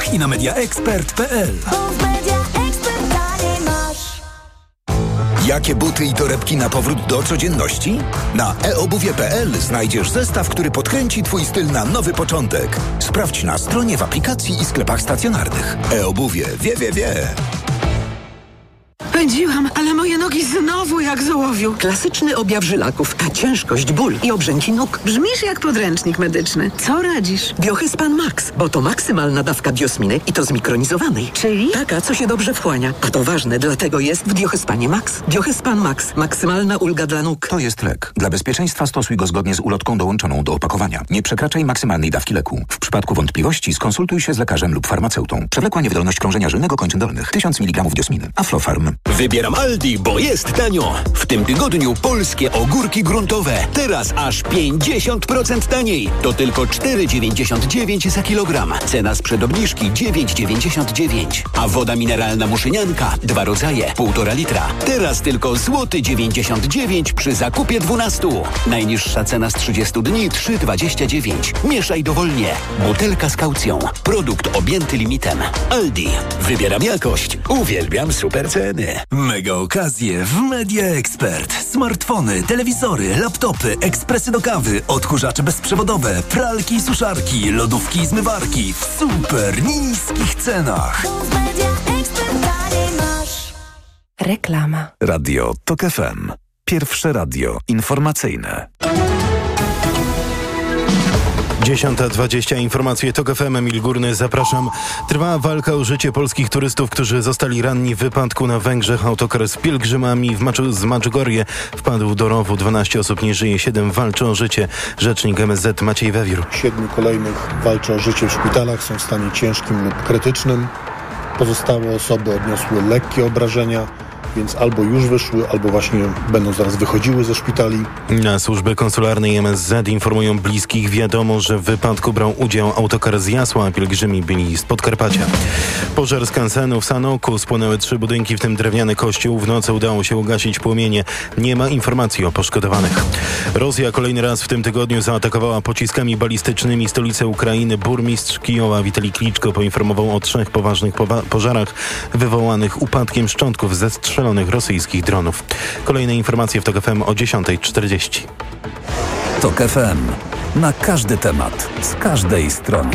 i na mediaexpert.pl. Jakie buty i torebki na powrót do codzienności? Na eobuwie.pl znajdziesz zestaw, który podkręci Twój styl na nowy początek. Sprawdź na stronie, w aplikacji i sklepach stacjonarnych. eobuwie. Wie. Pędziłam, ale moje nogi znowu jak z ołowiu. Klasyczny objaw żylaków, a ciężkość, ból i obrzęki nóg. Brzmisz jak podręcznik medyczny. Co radzisz? Biohyspan Max, bo to maksymalna dawka biosminy i to zmikronizowanej. Czyli? Taka, co się dobrze wchłania. A to ważne, dlatego jest w Biohyspanie Max. Biohyspan Max. Maksymalna ulga dla nóg. To jest lek. Dla bezpieczeństwa stosuj go zgodnie z ulotką dołączoną do opakowania. Nie przekraczaj maksymalnej dawki leku. W przypadku wątpliwości skonsultuj się z lekarzem lub farmaceutą. Przewlekła niewydolność krążenia żylnego kończyn dolnych. 1000 mg diosminy. Aflofarm. Wybieram Aldi, bo jest tanio. W tym tygodniu polskie ogórki gruntowe. Teraz aż 50% taniej. To tylko 4,99 za kilogram. Cena sprzed obniżki 9,99. A woda mineralna Muszynianka, 2 rodzaje, 1,5 litra. Teraz tylko złoty 99 przy zakupie 12. Najniższa cena z 30 dni 3,29. Mieszaj dowolnie. Butelka z kaucją. Produkt objęty limitem. Aldi. Wybieram jakość. Uwielbiam super ceny. Mega okazje w Media Expert. Smartfony, telewizory, laptopy, ekspresy do kawy, odkurzacze bezprzewodowe, pralki i suszarki, lodówki i zmywarki w super niskich cenach. Reklama. Radio TOK FM. Pierwsze radio informacyjne. 10:20 informacje TOK FM. Emil Górny, zapraszam. Trwa walka o życie polskich turystów, którzy zostali ranni w wypadku na Węgrzech. Autokar z pielgrzymami z Medjugorje wpadł do rowu. 12 osób nie żyje, 7 walczy o życie. Rzecznik MSZ Maciej Wewir. 7 kolejnych walczy o życie w szpitalach, są w stanie ciężkim lub krytycznym. Pozostałe osoby odniosły lekkie obrażenia, więc albo już wyszły, albo właśnie będą zaraz wychodziły ze szpitali. Na służbie konsularnej MSZ informują bliskich. Wiadomo, że w wypadku brał udział autokar z Jasła, a pielgrzymi byli z Podkarpacia. Pożar skansenu w Sanoku. Spłonęły 3 budynki, w tym drewniany kościół. W nocy udało się ugasić płomienie. Nie ma informacji o poszkodowanych. Rosja kolejny raz w tym tygodniu zaatakowała pociskami balistycznymi stolicę Ukrainy. Burmistrz Kijowa Witalij Kliczko poinformował o 3 poważnych pożarach wywołanych upadkiem szczątków ze strzelonych rosyjskich dronów. Kolejne informacje w TOK FM o 10:40. TOK FM. Na każdy temat, z każdej strony.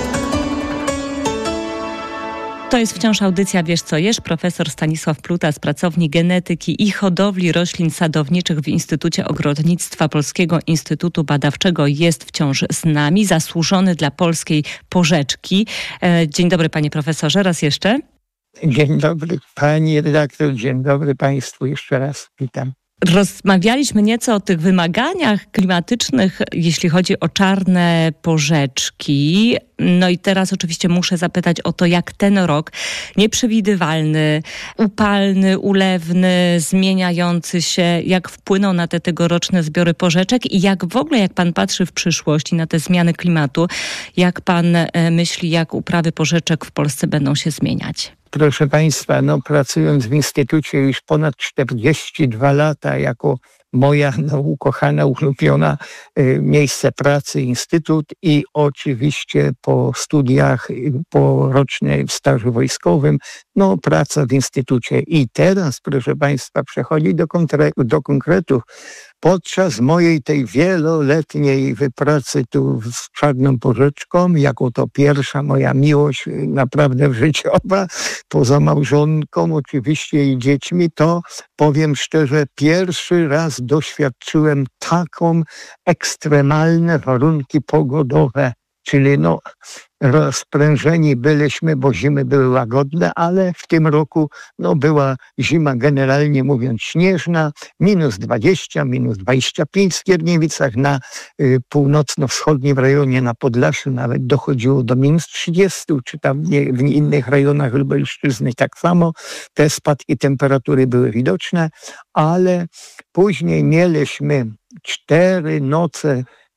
To jest wciąż audycja Wiesz co jesz. Profesor Stanisław Pluta z pracowni genetyki i hodowli roślin sadowniczych w Instytucie Ogrodnictwa Polskiego Instytutu Badawczego jest wciąż z nami. Zasłużony dla polskiej porzeczki. Dzień dobry panie profesorze, raz jeszcze. Dzień dobry pani redaktor, dzień dobry państwu, jeszcze raz witam. Rozmawialiśmy nieco o tych wymaganiach klimatycznych, jeśli chodzi o czarne porzeczki. No i teraz oczywiście muszę zapytać o to, jak ten rok nieprzewidywalny, upalny, ulewny, zmieniający się, jak wpłynął na te tegoroczne zbiory porzeczek i jak w ogóle, jak pan patrzy w przyszłość i na te zmiany klimatu, jak pan myśli, jak uprawy porzeczek w Polsce będą się zmieniać? Proszę państwa, pracując w Instytucie już ponad 42 lata jako moja ukochana, ulubiona miejsce pracy, Instytut i oczywiście po studiach, po rocznym stażu wojskowym, praca w Instytucie. I teraz, proszę państwa, przechodzi do konkretów. Podczas mojej tej wieloletniej wypracy tu z czarną porzeczką, jako to pierwsza moja miłość naprawdę życiowa, poza małżonką oczywiście i dziećmi, to powiem szczerze, pierwszy raz doświadczyłem taką ekstremalne warunki pogodowe, czyli rozprężeni byliśmy, bo zimy były łagodne, ale w tym roku była zima generalnie mówiąc śnieżna, -20, -25 w Skierniewicach, na północno-wschodnim rejonie na Podlasiu nawet dochodziło do -30, czy tam w innych rejonach Lubelszczyzny tak samo. Te spadki temperatury były widoczne, ale później mieliśmy 4 noce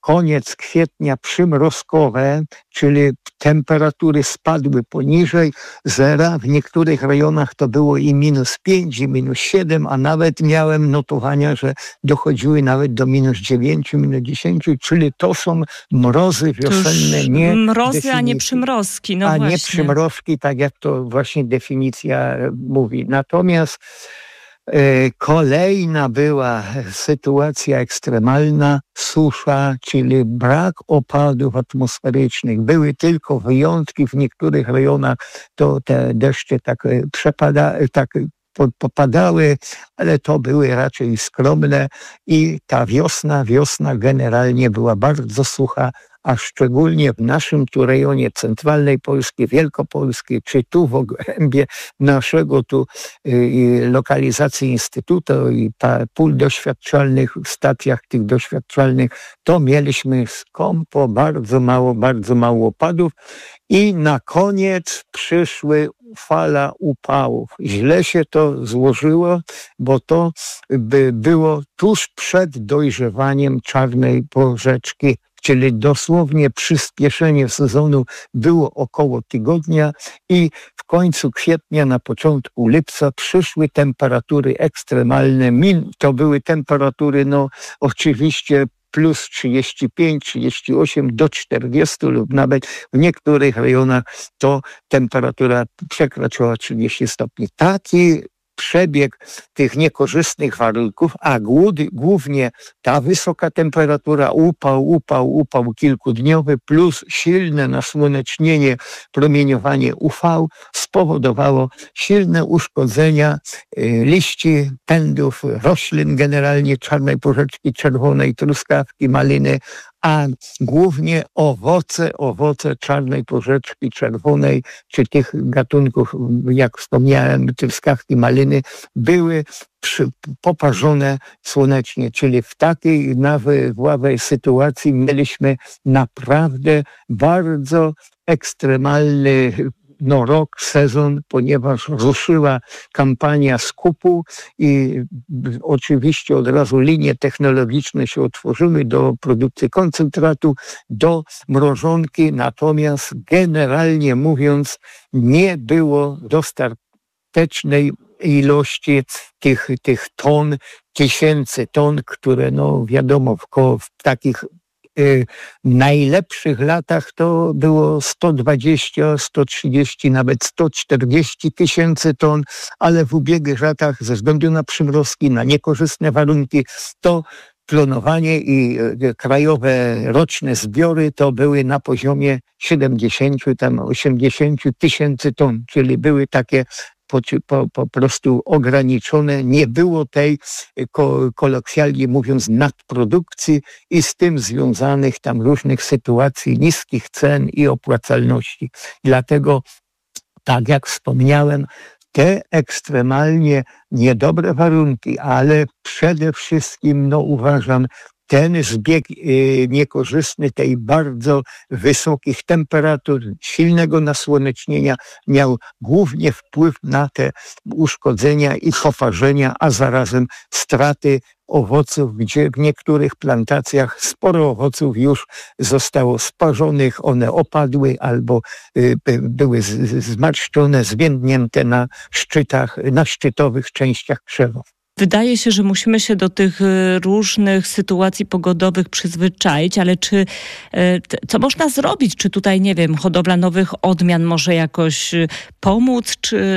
koniec kwietnia przymrozkowe, czyli temperatury spadły poniżej zera. W niektórych rejonach to było i -5, i -7, a nawet miałem notowania, że dochodziły nawet do -9, -10, czyli to są mrozy wiosenne. Nie mrozy, a nie przymrozki. No a właśnie. nie przymrozki, tak jak to właśnie definicja mówi. Natomiast kolejna była sytuacja ekstremalna, susza, czyli brak opadów atmosferycznych. Były tylko wyjątki, w niektórych rejonach to te deszcze popadały, ale to były raczej skromne i ta wiosna generalnie była bardzo sucha, a szczególnie w naszym tu rejonie centralnej Polski, Wielkopolskiej, czy tu w obrębie naszego tu lokalizacji instytutu i pól doświadczalnych, w stacjach tych doświadczalnych, to mieliśmy skąpo bardzo mało opadów i na koniec przyszły fala upałów. Źle się to złożyło, bo to było tuż przed dojrzewaniem czarnej porzeczki, czyli dosłownie przyspieszenie sezonu było około tygodnia i w końcu kwietnia, na początku lipca przyszły temperatury ekstremalne. To były temperatury, oczywiście plus 35, 38 do 40 lub nawet w niektórych rejonach to temperatura przekraczała 30 stopni. Taki przebieg tych niekorzystnych warunków, a głównie ta wysoka temperatura, upał kilkudniowy plus silne nasłonecznienie, promieniowanie UV spowodowało silne uszkodzenia liści, pędów, roślin, generalnie czarnej porzeczki czerwonej, truskawki, maliny, a głównie owoce czarnej porzeczki czerwonej, czy tych gatunków, jak wspomniałem, truskawki, maliny, były poparzone słonecznie, czyli w takiej nawałej sytuacji mieliśmy naprawdę bardzo ekstremalny rok, sezon, ponieważ ruszyła kampania skupu i oczywiście od razu linie technologiczne się otworzyły do produkcji koncentratu, do mrożonki, natomiast generalnie mówiąc nie było dostatecznej ilości tych ton, tysięcy ton, które wiadomo w takich najlepszych latach to było 120, 130, nawet 140 tysięcy ton, ale w ubiegłych latach ze względu na przymrozki, na niekorzystne warunki, to klonowanie i krajowe roczne zbiory to były na poziomie 70, 80 tysięcy ton, czyli były takie po prostu ograniczone. Nie było tej, kolokwialnie mówiąc, nadprodukcji i z tym związanych tam różnych sytuacji, niskich cen i opłacalności. Dlatego, tak jak wspomniałem, te ekstremalnie niedobre warunki, ale przede wszystkim, uważam, ten zbieg niekorzystny tej bardzo wysokich temperatur, silnego nasłonecznienia miał głównie wpływ na te uszkodzenia i poparzenia, a zarazem straty owoców, gdzie w niektórych plantacjach sporo owoców już zostało sparzonych, one opadły albo były zmarszczone, zwiędnięte na szczytach, na szczytowych częściach krzewów. Wydaje się, że musimy się do tych różnych sytuacji pogodowych przyzwyczaić, ale co można zrobić? Czy tutaj, nie wiem, hodowla nowych odmian może jakoś pomóc,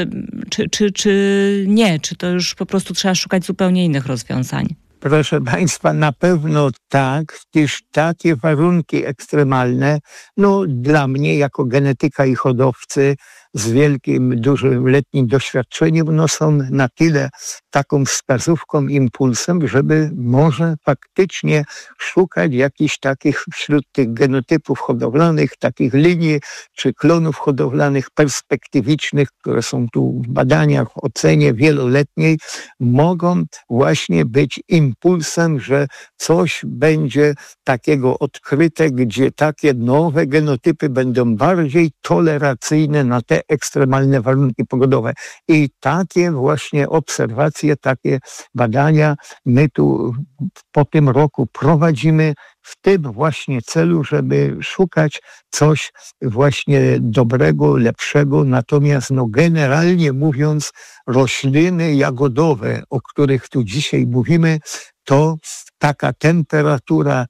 czy nie? Czy to już po prostu trzeba szukać zupełnie innych rozwiązań? Proszę Państwa, na pewno tak, gdyż takie warunki ekstremalne, dla mnie jako genetyka i hodowcy z wielkim, dużym letnim doświadczeniem, są na tyle taką wskazówką, impulsem, żeby może faktycznie szukać jakichś takich wśród tych genotypów hodowlanych, takich linii czy klonów hodowlanych perspektywicznych, które są tu w badaniach, w ocenie wieloletniej, mogą właśnie być impulsem, że coś będzie takiego odkryte, gdzie takie nowe genotypy będą bardziej tolerancyjne na te ekstremalne warunki pogodowe. I takie właśnie obserwacje, takie badania my tu po tym roku prowadzimy w tym właśnie celu, żeby szukać coś właśnie dobrego, lepszego. Natomiast generalnie mówiąc, rośliny jagodowe, o których tu dzisiaj mówimy, to taka temperatura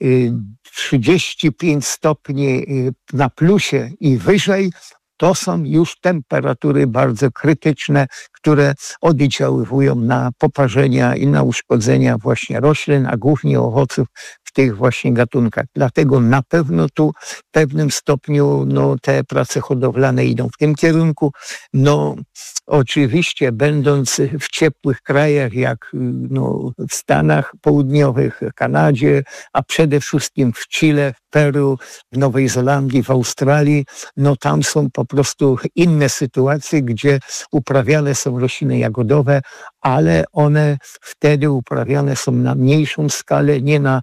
35 stopni na plusie i wyżej, to są już temperatury bardzo krytyczne, które oddziaływują na poparzenia i na uszkodzenia właśnie roślin, a głównie owoców w tych właśnie gatunkach. Dlatego na pewno tu w pewnym stopniu te prace hodowlane idą w tym kierunku. Oczywiście będąc w ciepłych krajach jak w Stanach Południowych, Kanadzie, a przede wszystkim w Chile, w Peru, w Nowej Zelandii, w Australii, tam są po prostu inne sytuacje, gdzie uprawiane są rośliny jagodowe, ale one wtedy uprawiane są na mniejszą skalę, nie na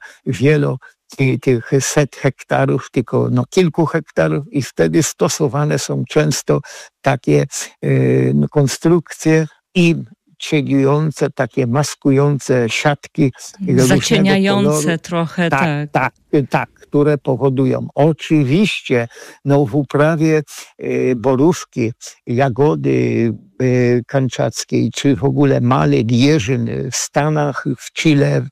tych set hektarów, tylko kilku hektarów i wtedy stosowane są często takie konstrukcje i cieniujące, takie maskujące siatki. Zacieniające trochę, tak, które powodują. Oczywiście w uprawie borówki, jagody kanczackiej, czy w ogóle malin, jeżyn w Stanach, w Chile,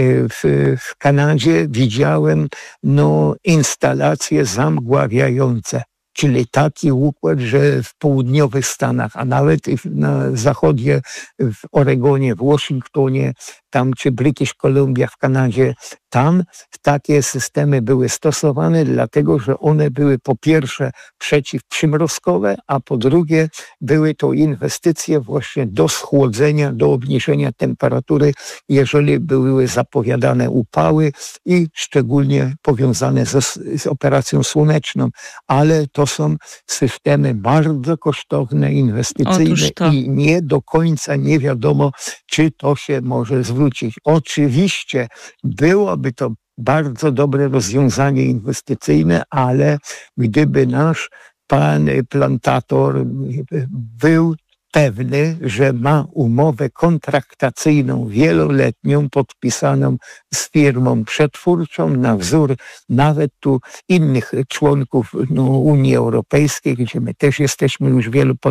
w Kanadzie widziałem instalacje zamgławiające. Czyli taki układ, że w południowych Stanach, a nawet na zachodzie, w Oregonie, w Waszyngtonie, tam czy British Columbia w Kanadzie, tam takie systemy były stosowane, dlatego że one były po pierwsze przeciwprzymrozkowe, a po drugie były to inwestycje właśnie do schłodzenia, do obniżenia temperatury, jeżeli były zapowiadane upały i szczególnie powiązane z operacją słoneczną. Ale to są systemy bardzo kosztowne, inwestycyjne i nie do końca nie wiadomo, czy to się może zwrócić. Oczywiście byłoby to bardzo dobre rozwiązanie inwestycyjne, ale gdyby nasz pan plantator był pewny, że ma umowę kontraktacyjną wieloletnią podpisaną z firmą przetwórczą na wzór nawet tu innych członków Unii Europejskiej, gdzie my też jesteśmy już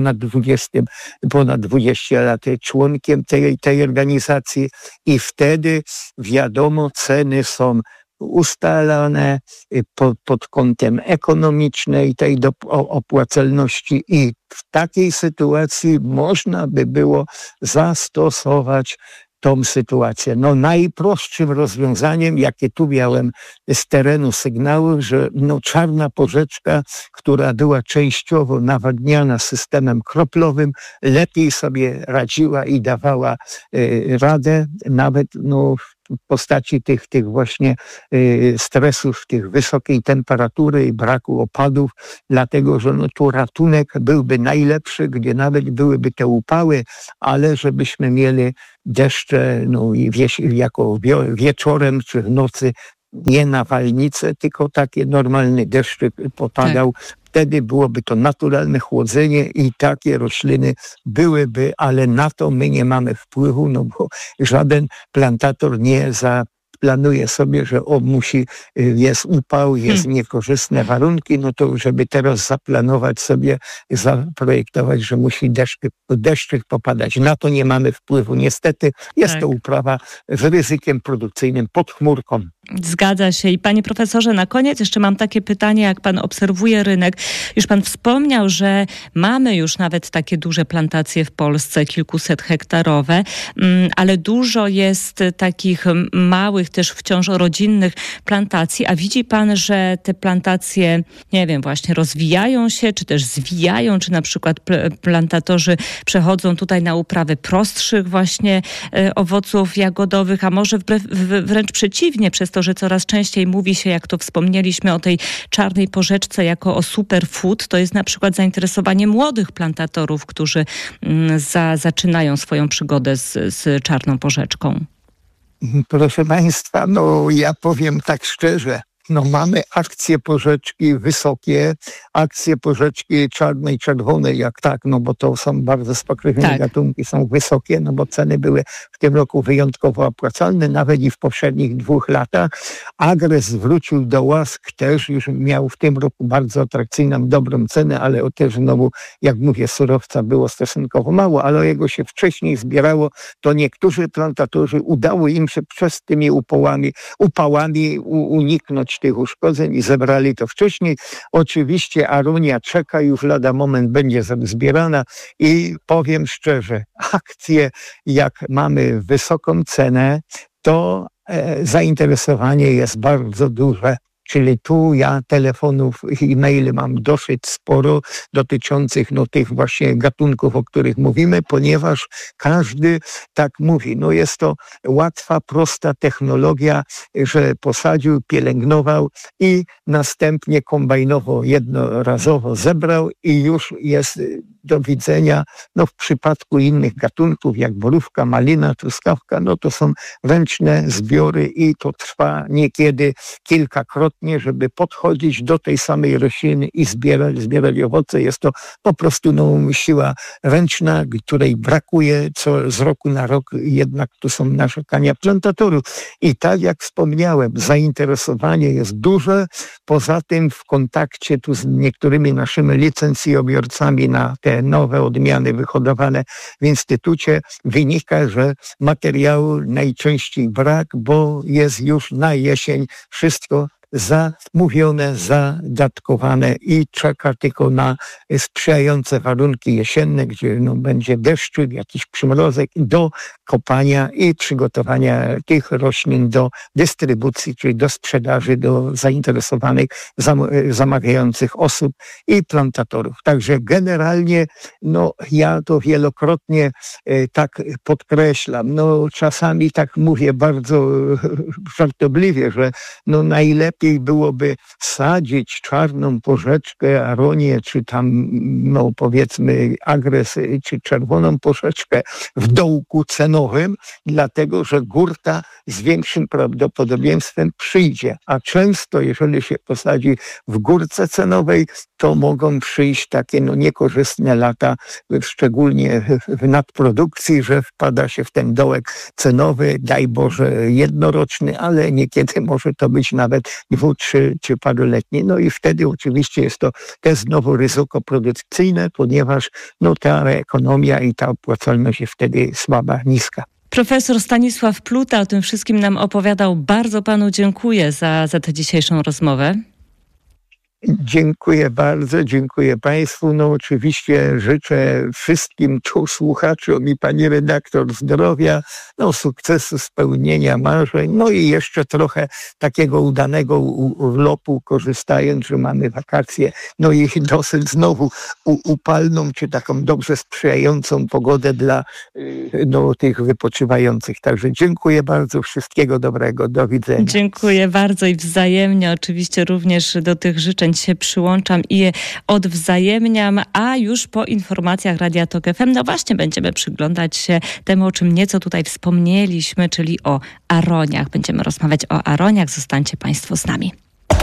ponad 20 lat członkiem tej organizacji i wtedy wiadomo, ceny są ustalane pod kątem ekonomicznej tej opłacalności i w takiej sytuacji można by było zastosować tą sytuację. Najprostszym rozwiązaniem, jakie tu miałem z terenu sygnały, że czarna porzeczka, która była częściowo nawadniana systemem kroplowym, lepiej sobie radziła i dawała radę, nawet w postaci tych właśnie stresów, tych wysokiej temperatury i braku opadów, dlatego że tu ratunek byłby najlepszy, gdzie nawet byłyby te upały, ale żebyśmy mieli deszcze jako wieczorem czy w nocy, nie nawalnice, tylko takie normalny deszczyk popadał. Tak. Wtedy byłoby to naturalne chłodzenie i takie rośliny byłyby, ale na to my nie mamy wpływu, bo żaden plantator nie planuje sobie, że jest upał, jest niekorzystne warunki, to żeby teraz zaplanować sobie, zaprojektować, że musi deszczyk popadać. Na to nie mamy wpływu. Niestety jest to uprawa z ryzykiem produkcyjnym pod chmurką. Zgadza się. I panie profesorze, na koniec jeszcze mam takie pytanie, jak pan obserwuje rynek. Już pan wspomniał, że mamy już nawet takie duże plantacje w Polsce, kilkuset hektarowe, ale dużo jest takich małych, też wciąż rodzinnych plantacji. A widzi pan, że te plantacje, nie wiem, właśnie rozwijają się, czy też zwijają, czy na przykład plantatorzy przechodzą tutaj na uprawę prostszych właśnie owoców jagodowych, a może wręcz przeciwnie, przez to, że coraz częściej mówi się, jak to wspomnieliśmy, o tej czarnej porzeczce jako o superfood, to jest na przykład zainteresowanie młodych plantatorów, którzy zaczynają swoją przygodę z czarną porzeczką. Proszę państwa, ja powiem tak szczerze, mamy akcje porzeczki wysokie, akcje porzeczki czarnej, czerwonej, jak tak, bo to są bardzo spokrewnione gatunki, są wysokie, bo ceny były w tym roku wyjątkowo opłacalne, nawet i w poprzednich 2 latach. Agres wrócił do łask, też już miał w tym roku bardzo atrakcyjną, dobrą cenę, ale też znowu, jak mówię, surowca było stosunkowo mało, ale jego się wcześniej zbierało, to niektórzy plantatorzy udało im się przez tymi upałami uniknąć tych uszkodzeń i zebrali to wcześniej. Oczywiście aronia czeka, już lada moment będzie zbierana i powiem szczerze, akcje jak mamy wysoką cenę, to zainteresowanie jest bardzo duże. Czyli tu ja telefonów i maili mam dosyć sporo dotyczących tych właśnie gatunków, o których mówimy, ponieważ każdy tak mówi. Jest to łatwa, prosta technologia, że posadził, pielęgnował i następnie kombajnowo, jednorazowo zebrał i już jest do widzenia. W przypadku innych gatunków, jak borówka, malina, truskawka, to są ręczne zbiory i to trwa niekiedy kilkakrotnie, żeby podchodzić do tej samej rośliny i zbierać owoce. Jest to po prostu siła ręczna, której brakuje z roku na rok, jednak tu są narzekania plantatorów. I tak jak wspomniałem, zainteresowanie jest duże. Poza tym w kontakcie tu z niektórymi naszymi licencjobiorcami na te nowe odmiany wyhodowane w Instytucie wynika, że materiału najczęściej brak, bo jest już na jesień wszystko zamówione, zadatkowane i czeka tylko na sprzyjające warunki jesienne, gdzie będzie deszczu, jakiś przymrozek do kopania i przygotowania tych roślin do dystrybucji, czyli do sprzedaży do zainteresowanych, zamawiających osób i plantatorów. Także generalnie ja to wielokrotnie tak podkreślam. Czasami tak mówię bardzo żartobliwie, że najlepiej byłoby sadzić czarną porzeczkę, aronię, czy tam, powiedzmy, agres, czy czerwoną porzeczkę w dołku cenowym, dlatego, że górta z większym prawdopodobieństwem przyjdzie. A często, jeżeli się posadzi w górce cenowej, to mogą przyjść takie niekorzystne lata, szczególnie w nadprodukcji, że wpada się w ten dołek cenowy, daj Boże jednoroczny, ale niekiedy może to być nawet 2, 3 czy paroletni. I wtedy oczywiście jest to też znowu ryzyko produkcyjne, ponieważ ta ekonomia i ta opłacalność jest wtedy słaba, niska. Profesor Stanisław Pluta o tym wszystkim nam opowiadał. Bardzo panu dziękuję za tę dzisiejszą rozmowę. Dziękuję bardzo, dziękuję Państwu. Oczywiście życzę wszystkim tu słuchaczom i pani redaktor zdrowia, sukcesu, spełnienia marzeń, i jeszcze trochę takiego udanego urlopu, korzystając, że mamy wakacje, i dosyć znowu upalną, czy taką dobrze sprzyjającą pogodę dla tych wypoczywających. Także dziękuję bardzo, wszystkiego dobrego, do widzenia. Dziękuję bardzo i wzajemnie, oczywiście również do tych życzeń się przyłączam i je odwzajemniam, a już po informacjach Radia Tok FM, właśnie będziemy przyglądać się temu, o czym nieco tutaj wspomnieliśmy, czyli o aroniach. Będziemy rozmawiać o aroniach. Zostańcie Państwo z nami.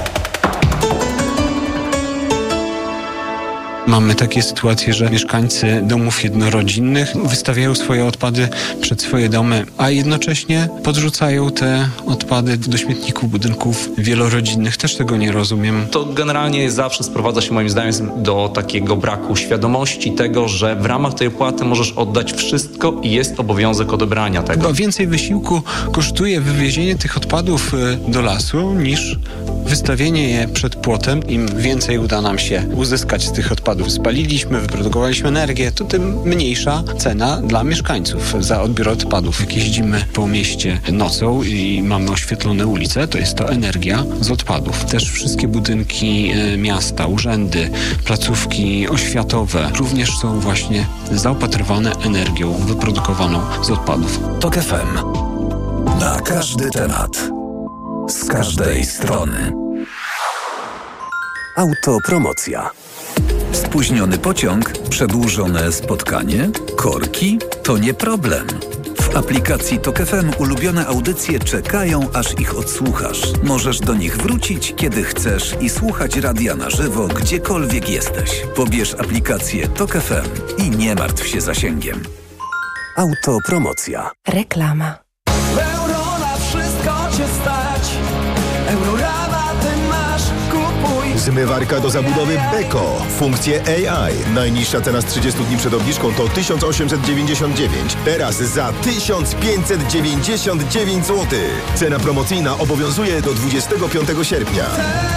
Mamy takie sytuacje, że mieszkańcy domów jednorodzinnych wystawiają swoje odpady przed swoje domy, a jednocześnie podrzucają te odpady do śmietników budynków wielorodzinnych. Też tego nie rozumiem. To generalnie zawsze sprowadza się moim zdaniem do takiego braku świadomości tego, że w ramach tej opłaty możesz oddać wszystko i jest obowiązek odebrania tego. Bo więcej wysiłku kosztuje wywiezienie tych odpadów do lasu niż wystawienie je przed płotem. Im więcej uda nam się uzyskać z tych odpadów, spaliliśmy, wyprodukowaliśmy energię, to tym mniejsza cena dla mieszkańców za odbiór odpadów. Jak jeździmy po mieście nocą i mamy oświetlone ulice, to jest to energia z odpadów. Też wszystkie budynki miasta, urzędy, placówki oświatowe również są właśnie zaopatrywane energią wyprodukowaną z odpadów. Tok FM. Na każdy temat. Z każdej strony. Autopromocja. Spóźniony pociąg, przedłużone spotkanie, korki to nie problem. W W aplikacji TOK FM ulubione audycje czekają, aż ich odsłuchasz. Możesz do nich wrócić, kiedy chcesz i słuchać radia na żywo, gdziekolwiek jesteś. Pobierz aplikację TOK FM i nie martw się zasięgiem. Autopromocja. Reklama. Euro na wszystko cię stać. Eurorabaty masz, kupuj. Zmywarka do zabudowy Beko. Funkcje AI. Najniższa cena z 30 dni przed obniżką to 1899. Teraz za 1599 zł. Cena promocyjna obowiązuje do 25 sierpnia.